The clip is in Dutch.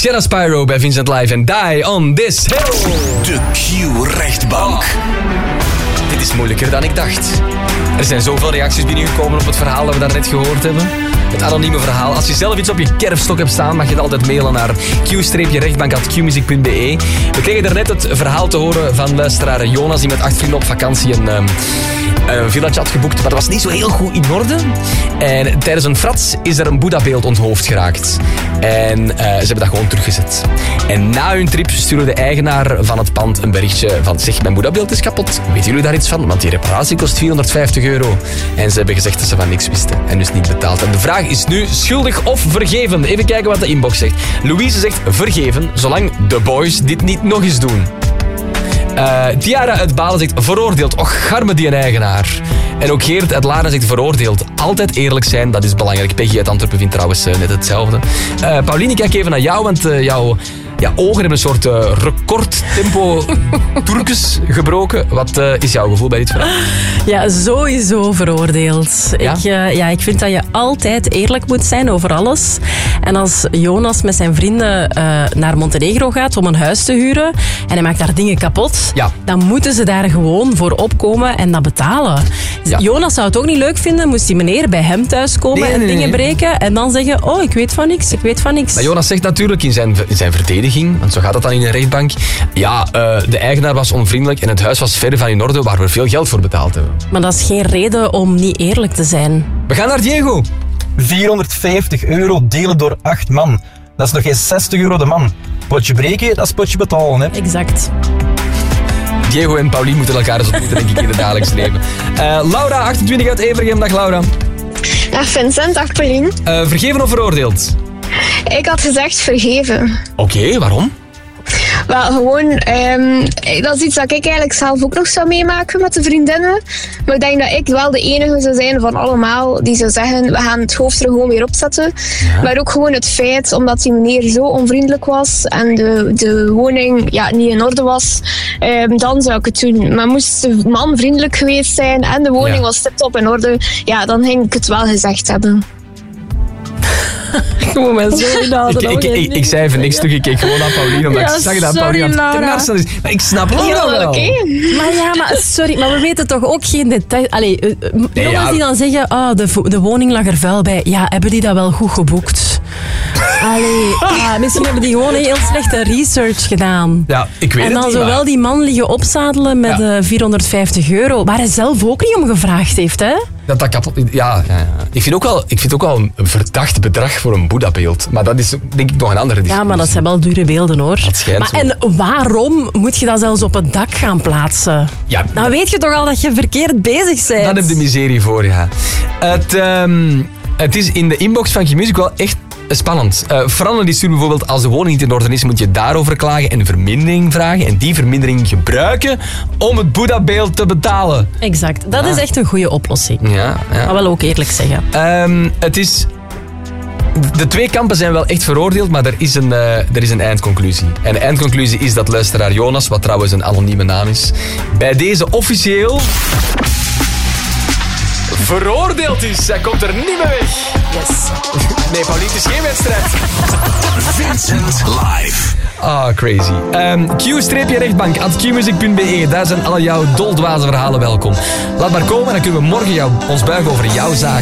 Sienna Spyro bij Vincent Live en Die on This Hill. De Q-rechtbank. Dit is moeilijker dan ik dacht. Er zijn zoveel reacties binnengekomen op het verhaal dat we daarnet gehoord hebben. Het anonieme verhaal. Als je zelf iets op je kerfstok hebt staan, mag je het altijd mailen naar q-rechtbank@qmusic.be. We kregen daarnet het verhaal te horen van luisteraar Jonas, die met 8 vrienden op vakantie een village had geboekt, maar dat was niet zo heel goed in orde. En tijdens een frats is er een Boeddha-beeld onthoofd geraakt. En ze hebben dat gewoon teruggezet. En na hun trip stuurde de eigenaar van het pand een berichtje van: zeg, mijn Boeddha-beeld is kapot. Weten jullie daar iets van? Want die reparatie kost €450. En ze hebben gezegd dat ze van niks wisten en dus niet betaald. En de vraag is nu: schuldig of vergeven? Even kijken wat de inbox zegt. Louise zegt vergeven, zolang de boys dit niet nog eens doen. Tiara uit Balen zegt veroordeeld. Och, garme die een eigenaar. En ook Geert uit Laren zegt veroordeeld. Altijd eerlijk zijn, dat is belangrijk. Peggy uit Antwerpen vindt trouwens net hetzelfde. Pauline, ik kijk even naar jou, want jouw ogen hebben een soort recordtempo Turkus gebroken. Wat is jouw gevoel bij dit verhaal? Ja, sowieso veroordeeld. Ja? Ik vind dat je altijd eerlijk moet zijn over alles. En als Jonas met zijn vrienden naar Montenegro gaat om een huis te huren en hij maakt daar dingen kapot, dan moeten ze daar gewoon voor opkomen en dat betalen. Ja. Jonas zou het ook niet leuk vinden, moest die meneer bij hem thuiskomen en dingen breken en dan zeggen, oh, ik weet van niks. Maar Jonas zegt natuurlijk in zijn verdediging, want zo gaat dat dan in een rechtbank, de eigenaar was onvriendelijk en het huis was ver van in orde waar we veel geld voor betaald hebben. Maar dat is geen reden om niet eerlijk te zijn. We gaan naar Diego. €450 delen door 8 man. Dat is nog geen €60 de man. Potje breken, dat is potje betalen, hè. Exact. Diego en Pauline moeten elkaar eens ontmoeten, denk ik, in het dagelijks leven. Laura, 28 uit Evergem. Dag Laura. Dag Vincent, dag Pauline. Vergeven of veroordeeld? Ik had gezegd vergeven. Oké, waarom? Wel, gewoon, dat is iets dat ik eigenlijk zelf ook nog zou meemaken met de vriendinnen. Maar ik denk dat ik wel de enige zou zijn van allemaal die zou zeggen, we gaan het hoofd er gewoon weer opzetten. Ja. Maar ook gewoon het feit, omdat die meneer zo onvriendelijk was en de woning niet in orde was, dan zou ik het doen. Maar moest de man vriendelijk geweest zijn en de woning was tip-top in orde, dan ging ik het wel gezegd hebben. Ik moet me zo inhouden. Ik zei even niks terug. Ik keek gewoon naar Pauline, omdat ik zag dat Pauline aan het narstel is. Maar ik snap het wel. Okay. Maar we weten toch ook geen detail. Jongens die dan zeggen, de woning lag er vuil bij. Ja, hebben die dat wel goed geboekt? Misschien hebben die gewoon een heel slechte research gedaan. Ja, ik weet het niet. En dan zowel die man liggen opzadelen met €450, waar hij zelf ook niet om gevraagd heeft, hè? Dat kapot... Ja. Ik vind ook wel een verdacht bedrag voor een Boeddha-beeld. Maar dat is denk ik nog een andere discussie. Ja, maar dat zijn wel dure beelden, hoor. Dat schijnt zo. En waarom moet je dat zelfs op het dak gaan plaatsen? Ja, dan weet je toch al dat je verkeerd bezig bent. Dan heb je de miserie voor, ja. Het is in de inbox van Q-Music wel echt spannend. Franne die stuurt bijvoorbeeld, als de woning niet in orde is, moet je daarover klagen en een vermindering vragen en die vermindering gebruiken om het Boeddha-beeld te betalen. Exact. Dat is echt een goede oplossing. Ja. Maar wel ook eerlijk zeggen. Het is... De twee kampen zijn wel echt veroordeeld, maar er is een eindconclusie. En de eindconclusie is dat luisteraar Jonas, wat trouwens een anonieme naam is, bij deze officieel veroordeeld is. Hij komt er niet meer weg. Yes. Nee, Pauline, het is geen wedstrijd. Vincent Live. Crazy. Q-rechtbank@qmusic.be. Daar zijn alle jouw doldwaze verhalen welkom. Laat maar komen en dan kunnen we morgen ons buigen over jouw zaak.